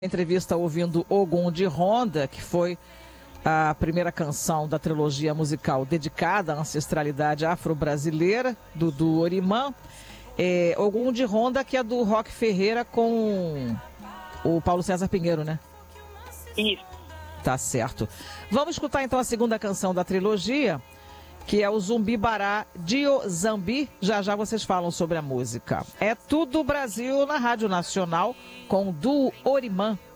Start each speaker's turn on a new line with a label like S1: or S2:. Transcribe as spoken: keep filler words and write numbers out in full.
S1: Entrevista ouvindo Ogum de Ronda, que foi a primeira canção da trilogia musical dedicada à ancestralidade afro-brasileira, do, do Orimã. É, Ogum de Ronda, que é do Rock Ferreira com o Paulo César Pinheiro, né?
S2: Isso.
S1: Tá certo. Vamos escutar então a segunda canção da trilogia, que é o Zumbi Bará Dio Zambi. Já já vocês falam sobre a música. É Tudo Brasil na Rádio Nacional com do Orimã.